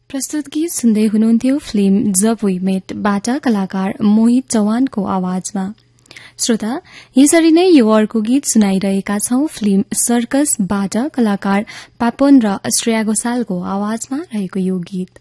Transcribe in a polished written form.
प्रस्तुत गीत सुन्दै हुनुहुन्थ्यो फिल्म जब वी मेटबाट कलाकार मोहित चौहानको आवाजमा। श्रोता, यसरी नै यो अर्को गीत सुनाइरहेका छौं फिल्म सर्कसबाट कलाकार पापन र श्रेया घोषालको आवाजमा रहेको यो गीत।